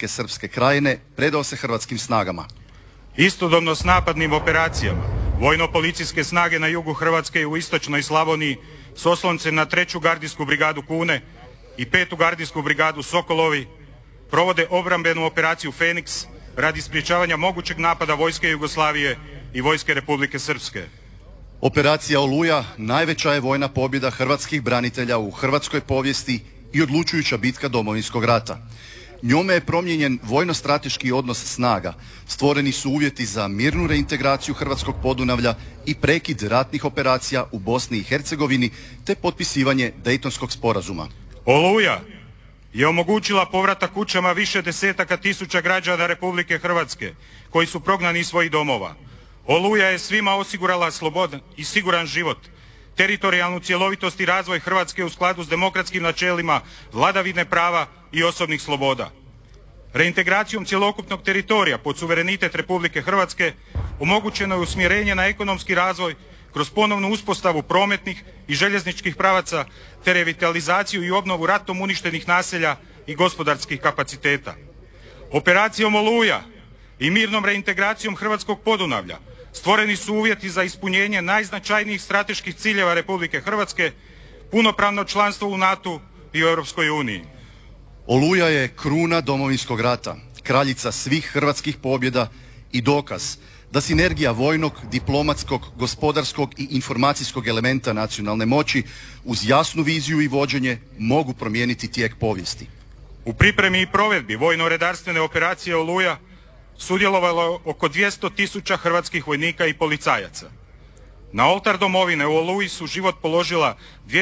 Republike Srpske krajine predao se hrvatskim snagama. Istodobno s napadnim operacijama vojno-policijske snage na jugu Hrvatske i u istočnoj Slavoniji s osloncem na 3. gardijsku brigadu Kune i 5. gardijsku brigadu Sokolovi provode obrambenu operaciju Feniks radi sprječavanja mogućeg napada vojske Jugoslavije i vojske Republike Srpske. Operacija Oluja najveća je vojna pobjeda hrvatskih branitelja u hrvatskoj povijesti i odlučujuća bitka Domovinskog rata. Njome je promijenjen vojno-strateški odnos snaga, stvoreni su uvjeti za mirnu reintegraciju hrvatskog Podunavlja i prekid ratnih operacija u Bosni i Hercegovini te potpisivanje Dejtonskog sporazuma. Oluja je omogućila povratak kućama više desetaka tisuća građana Republike Hrvatske koji su prognani iz svojih domova. Oluja je svima osigurala slobodan i siguran život, teritorijalnu cjelovitost i razvoj Hrvatske u skladu s demokratskim načelima vladavine prava i osobnih sloboda. Reintegracijom cjelokupnog teritorija pod suverenitet Republike Hrvatske omogućeno je usmjerenje na ekonomski razvoj kroz ponovnu uspostavu prometnih i željezničkih pravaca te revitalizaciju i obnovu ratom uništenih naselja i gospodarskih kapaciteta. Operacijom Oluja i mirnom reintegracijom hrvatskog Podunavlja stvoreni su uvjeti za ispunjenje najznačajnijih strateških ciljeva Republike Hrvatske, punopravno članstvo u NATO i u Europskoj uniji. Oluja je kruna Domovinskog rata, kraljica svih hrvatskih pobjeda i dokaz da sinergija vojnog, diplomatskog, gospodarskog i informacijskog elementa nacionalne moći uz jasnu viziju i vođenje mogu promijeniti tijek povijesti. U pripremi i provedbi vojno-redarstvene operacije Oluja sudjelovalo oko 200.000 hrvatskih vojnika i policajaca. Na oltar domovine u Oluji su život položila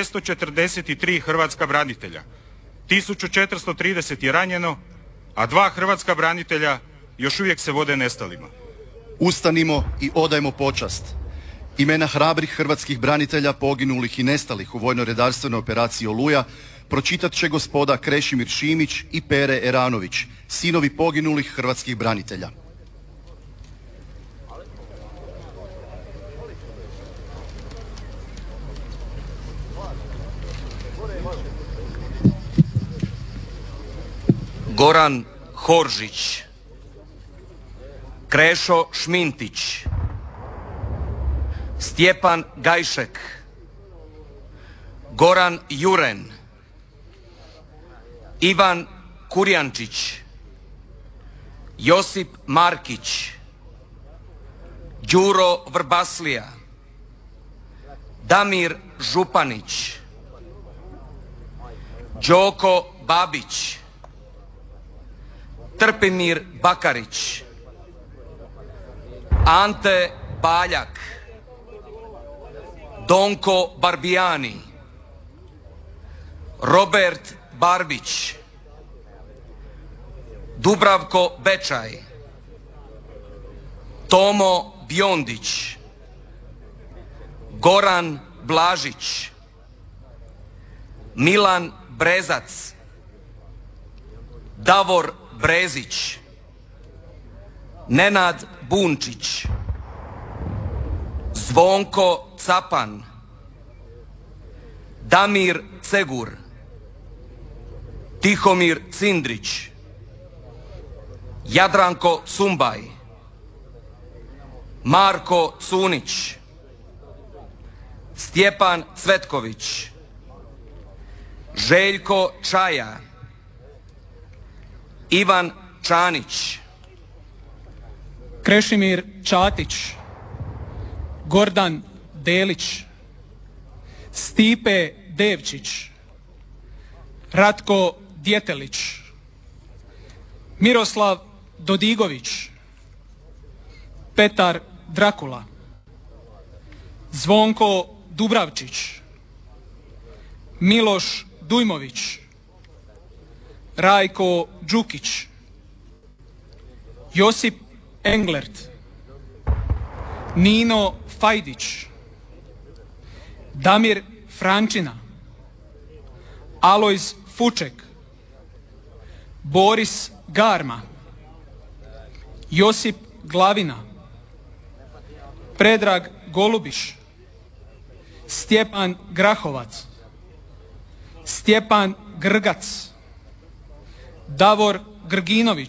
243 hrvatska branitelja, 1430 je ranjeno, a 2 hrvatska branitelja još uvijek se vode nestalima. Ustanimo i odajmo počast. Imena hrabrih hrvatskih branitelja poginulih i nestalih u vojno-redarstvenoj operaciji Oluja pročitat će gospoda Krešimir Šimić i Pere Eranović, sinovi poginulih hrvatskih branitelja. Goran Horžić, Krešo Šmintić, Stjepan Gajšek, Goran Juren, Ivan Kurjančić, Josip Markić, Đuro Vrbaslija, Damir Županić, Đoko Babić, Trpimir Bakarić, Ante Baljak, Donko Barbijani, Robert Barbić, Dubravko Bečaj, Tomo Bjondić, Goran Blažić, Milan Brezac, Davor Brezić, Nenad Bunčić, Zvonko Capan, Damir Cegur, Tihomir Cindrić, Jadranko Cumbaj, Marko Cunić, Stjepan Cvetković, Željko Čaja, Ivan Čanić, Krešimir Čatić, Gordan Delić, Stipe Devčić, Ratko Djetelić, Miroslav Dodigović, Petar Drakula, Zvonko Dubravčić, Miloš Dujmović, Rajko Đukić, Josip Englert, Nino Fajdić, Damir Frančina, Alojz Fuček, Boris Garma, Josip Glavina, Predrag Golubiš, Stjepan Grahovac, Stjepan Grgac, Davor Grginović,